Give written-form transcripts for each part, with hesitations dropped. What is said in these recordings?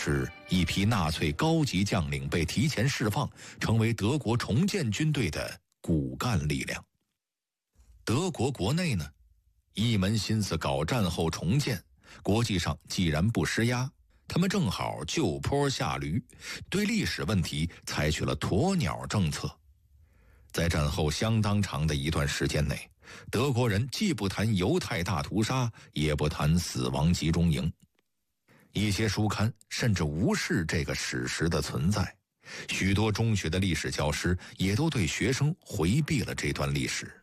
是一批纳粹高级将领被提前释放，成为德国重建军队的骨干力量。德国国内呢，一门心思搞战后重建，国际上既然不施压，他们正好就坡下驴，对历史问题采取了鸵鸟政策。在战后相当长的一段时间内，德国人既不谈犹太大屠杀，也不谈死亡集中营。一些书刊甚至无视这个史实的存在，许多中学的历史教师也都对学生回避了这段历史。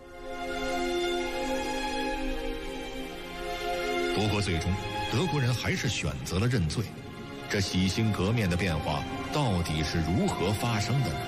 不过最终，德国人还是选择了认罪。这洗心革面的变化到底是如何发生的呢？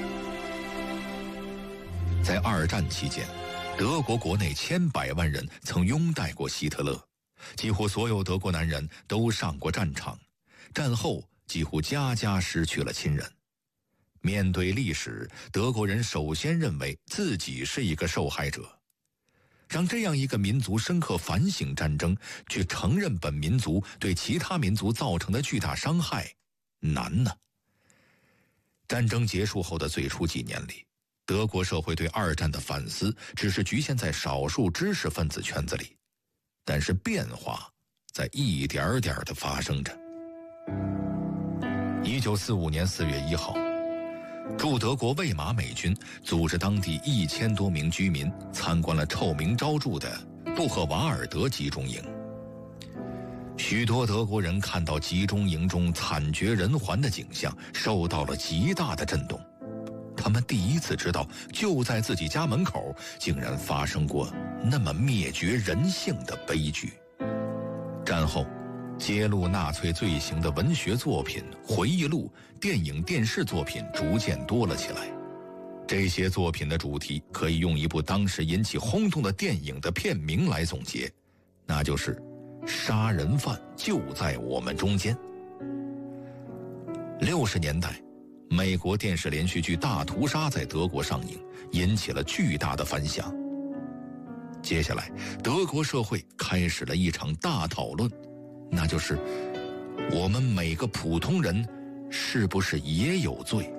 在二战期间，德国国内千百万人曾拥戴过希特勒，几乎所有德国男人都上过战场，战后几乎家家失去了亲人。面对历史，德国人首先认为自己是一个受害者。让这样一个民族深刻反省战争，去承认本民族对其他民族造成的巨大伤害，难呢。战争结束后的最初几年里，德国社会对二战的反思只是局限在少数知识分子圈子里，但是变化在一点点地发生着。1945年4月1号，驻德国魏玛美军组织当地1000多名居民参观了臭名昭著的布赫瓦尔德集中营。许多德国人看到集中营中惨绝人寰的景象，受到了极大的震动。他们第一次知道，就在自己家门口，竟然发生过那么灭绝人性的悲剧。战后，揭露纳粹罪行的文学作品、回忆录、电影、电视作品逐渐多了起来。这些作品的主题可以用一部当时引起轰动的电影的片名来总结，那就是《杀人犯就在我们中间》。60年代，美国电视连续剧《大屠杀》在德国上映，引起了巨大的反响。接下来，德国社会开始了一场大讨论，那就是我们每个普通人是不是也有罪？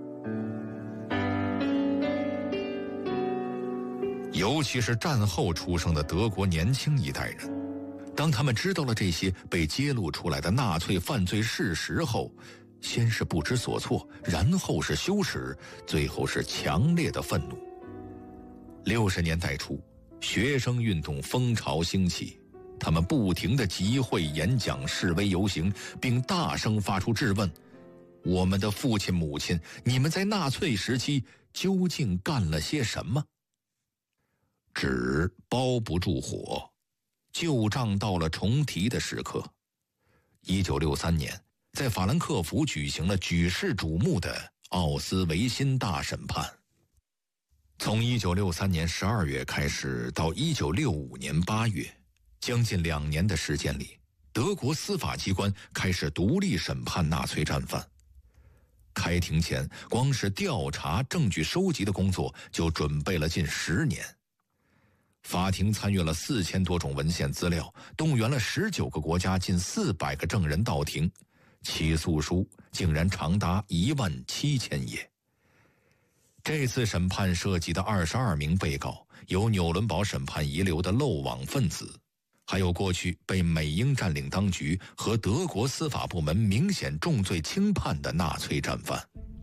尤其是战后出生的德国年轻一代人，当他们知道了这些被揭露出来的纳粹犯罪事实后，先是不知所措，然后是羞耻，最后是强烈的愤怒。60年代初，学生运动风潮兴起，他们不停地集会、演讲、示威、游行，并大声发出质问：我们的父亲母亲，你们在纳粹时期究竟干了些什么？纸包不住火，旧账到了重提的时刻。1963年，在法兰克福举行了举世瞩目的奥斯维辛大审判。从1963年12月开始到1965年8月，将近2年的时间里，德国司法机关开始独立审判纳粹战犯。开庭前，光是调查、证据收集的工作就准备了近10年。法庭参阅了4000多种文献资料，动员了19个国家近400个证人到庭，起诉书竟然长达17000页。这次审判涉及的22名被告，有纽伦堡审判遗留的漏网分子，还有过去被美英占领当局和德国司法部门明显重罪轻判的纳粹战犯。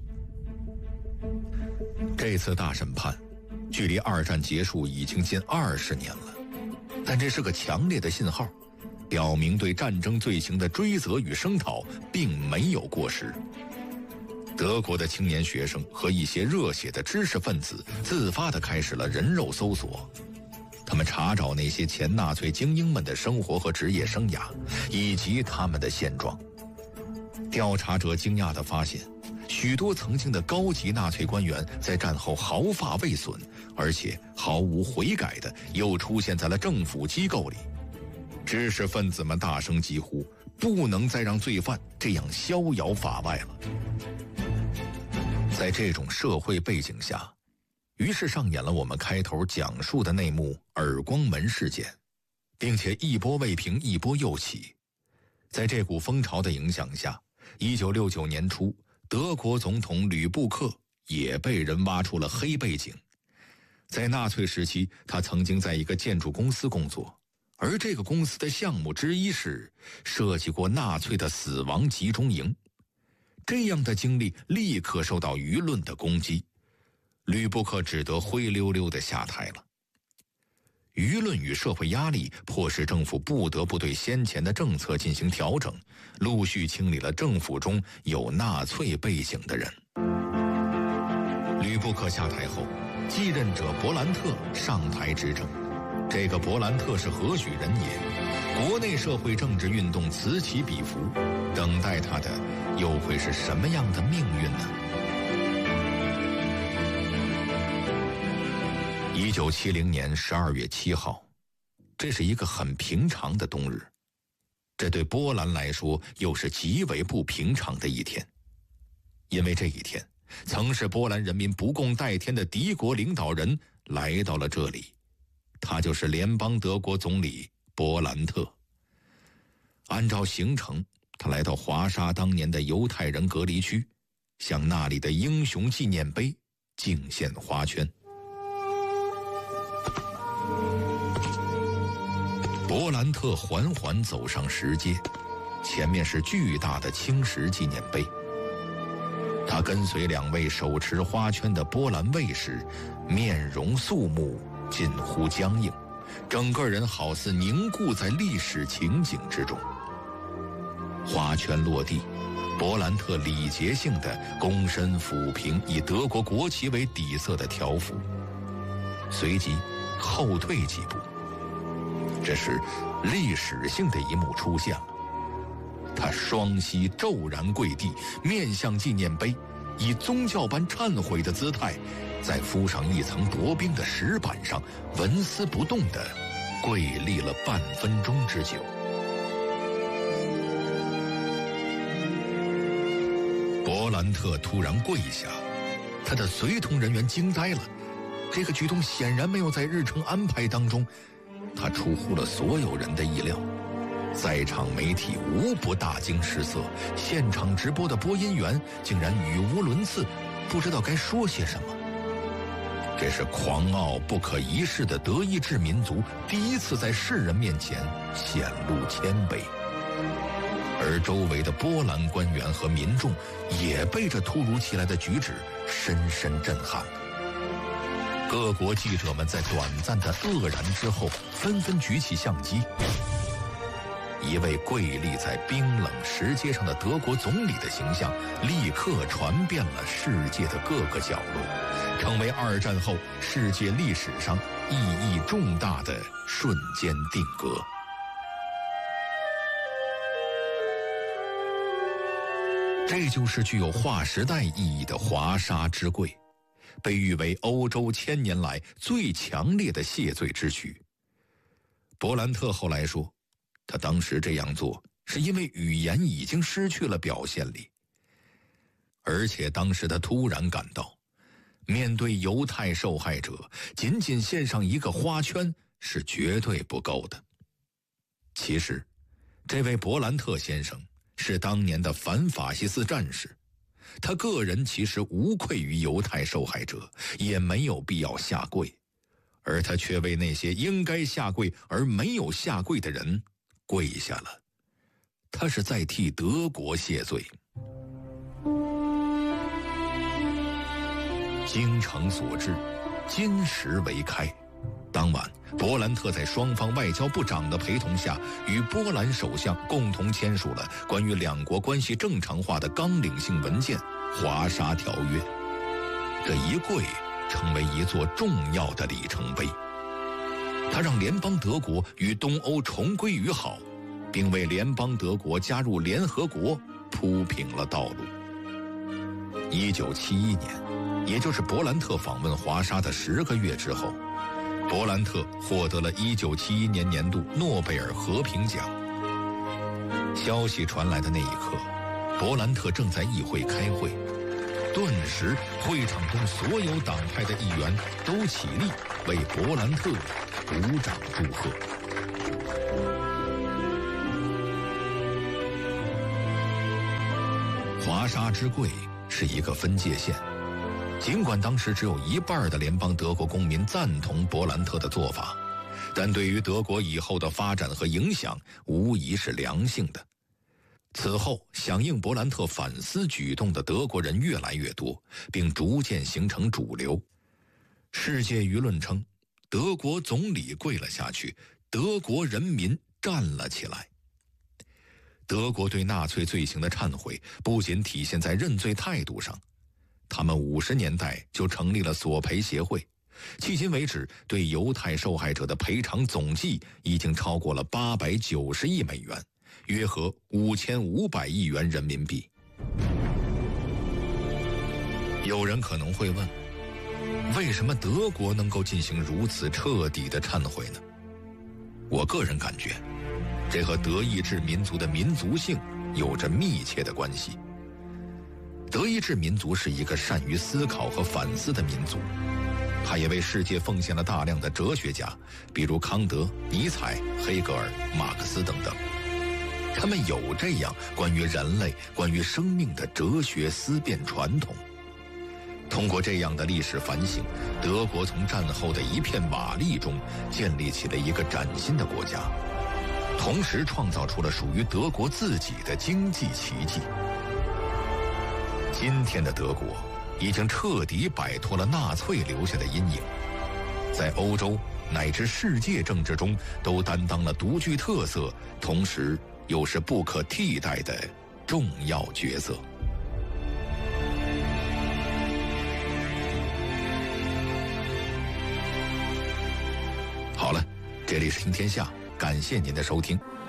这次大审判距离二战结束已经近20年了，但这是个强烈的信号，表明对战争罪行的追责与声讨并没有过时。德国的青年学生和一些热血的知识分子自发地开始了人肉搜索，他们查找那些前纳粹精英们的生活和职业生涯，以及他们的现状。调查者惊讶地发现，许多曾经的高级纳粹官员在战后毫发未损，而且毫无悔改的又出现在了政府机构里。知识分子们大声疾呼，不能再让罪犯这样逍遥法外了。在这种社会背景下，于是上演了我们开头讲述的那幕耳光门事件，并且一波未平一波又起。 在这股风潮的影响下，1969年初，德国总统吕布克也被人挖出了黑背景。在纳粹时期，他曾经在一个建筑公司工作，而这个公司的项目之一是设计过纳粹的死亡集中营。这样的经历立刻受到舆论的攻击，吕布克只得灰溜溜地下台了。舆论与社会压力迫使政府不得不对先前的政策进行调整，陆续清理了政府中有纳粹背景的人。吕布克下台后，继任者勃兰特上台执政。这个勃兰特是何许人也？国内社会政治运动此起彼伏，等待他的又会是什么样的命运呢？1970年12月7号，这是一个很平常的冬日，这对波兰来说又是极为不平常的一天，因为这一天曾是波兰人民不共戴天的敌国领导人来到了这里，他就是联邦德国总理勃兰特。按照行程，他来到华沙当年的犹太人隔离区，向那里的英雄纪念碑敬献花圈。勃兰特缓缓走上石阶，前面是巨大的青石纪念碑。他跟随两位手持花圈的波兰卫士，面容肃穆，近乎僵硬，整个人好似凝固在历史情景之中。花圈落地，勃兰特礼节性地躬身抚平以德国国旗为底色的条幅，随即后退几步。这时历史性的一幕出现了，他双膝骤然跪地，面向纪念碑，以宗教般忏悔的姿态，在敷上一层薄冰的石板上纹丝不动地跪立了半分钟之久。勃兰特突然跪下，他的随同人员惊呆了，这个举动显然没有在日程安排当中，他出乎了所有人的意料。在场媒体无不大惊失色，现场直播的播音员竟然语无伦次，不知道该说些什么。这是狂傲不可一世的德意志民族第一次在世人面前显露谦卑，而周围的波兰官员和民众也被这突如其来的举止深深震撼了。各国记者们在短暂的愕然之后，纷纷举起相机。一位跪立在冰冷石阶上的德国总理的形象立刻传遍了世界的各个角落，成为二战后世界历史上意义重大的瞬间定格。这就是具有划时代意义的华沙之跪，被誉为欧洲1000年来最强烈的谢罪之举。勃兰特后来说，他当时这样做是因为语言已经失去了表现力，而且当时他突然感到，面对犹太受害者，仅仅献上一个花圈是绝对不够的。其实，这位勃兰特先生是当年的反法西斯战士，他个人其实无愧于犹太受害者，也没有必要下跪，而他却为那些应该下跪而没有下跪的人跪下了，他是在替德国谢罪。精诚所至，金石为开。当晚，勃兰特在双方外交部长的陪同下，与波兰首相共同签署了关于两国关系正常化的纲领性文件《华沙条约》。这一跪成为一座重要的里程碑，它让联邦德国与东欧重归于好，并为联邦德国加入联合国铺平了道路。1971年，也就是勃兰特访问华沙的10个月之后，勃兰特获得了1971年年度诺贝尔和平奖。消息传来的那一刻，勃兰特正在议会开会，顿时会场中所有党派的议员都起立为勃兰特鼓掌祝贺。 华沙之柜是一个分界线，尽管当时只有一半的联邦德国公民赞同勃兰特的做法，但对于德国以后的发展和影响无疑是良性的。此后，响应勃兰特反思举动的德国人越来越多，并逐渐形成主流。世界舆论称，德国总理跪了下去，德国人民站了起来。德国对纳粹罪行的忏悔不仅体现在认罪态度上，他们50年代就成立了索赔协会，迄今为止对犹太受害者的赔偿总计已经超过了890亿美元，约合5500亿元人民币。有人可能会问，为什么德国能够进行如此彻底的忏悔呢？我个人感觉，这和德意志民族的民族性有着密切的关系。德意志民族是一个善于思考和反思的民族，他也为世界奉献了大量的哲学家，比如康德、尼采、黑格尔、马克思等等。他们有这样关于人类、关于生命的哲学思辨传统。通过这样的历史反省，德国从战后的一片瓦砾中建立起了一个崭新的国家，同时创造出了属于德国自己的经济奇迹。今天的德国已经彻底摆脱了纳粹留下的阴影，在欧洲乃至世界政治中都担当了独具特色，同时又是不可替代的重要角色。好了，这里是听天下，感谢您的收听。